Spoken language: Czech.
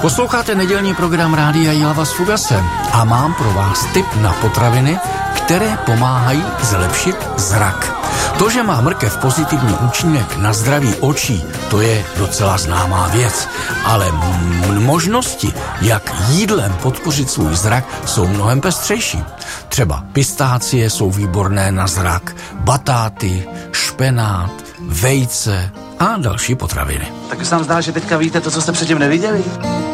Posloucháte nedělní program Rádia Jilava s Fugasem a mám pro vás tip na potraviny, které pomáhají zlepšit zrak. To, že má mrkev pozitivní účinek na zdraví očí, to je docela známá věc, ale možnosti, jak jídlem podpořit svůj zrak, jsou mnohem pestřejší. Třeba pistácie jsou výborné na zrak, batáty, špenát, vejce a další potraviny. Tak se vám zdá, že teďka víte to, co jste předtím neviděli?